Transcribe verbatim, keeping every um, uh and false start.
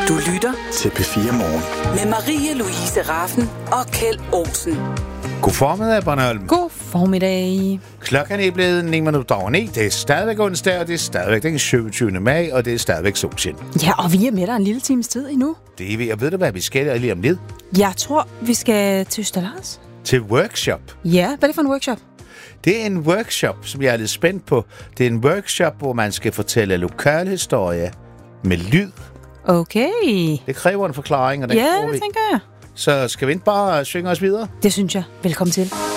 Du lytter til P fire Morgen med Marie-Louise Raffen og Kjeld Olsen. God formiddag, Bornholm. God formiddag. Klokken er blevet ni minutter over ni. Det er stadigvæk onsdag, og det er stadigvæk den syvogtyvende maj, og det er stadigvæk solskin. Ja, og vi er med dig en lille times tid endnu. Det er vi, og ved du hvad, vi skal lige om lidt? Jeg tror, vi skal til Østerlars. Til workshop. Ja, hvad er det for en workshop? Det er en workshop, som jeg er lidt spændt på. Det er en workshop, hvor man skal fortælle lokalhistorie med lyd. Okay. Det kræver en forklaring, og den Ja, får vi. det tænker jeg. Så skal vi ikke bare synge os videre? Det synes jeg. Velkommen til.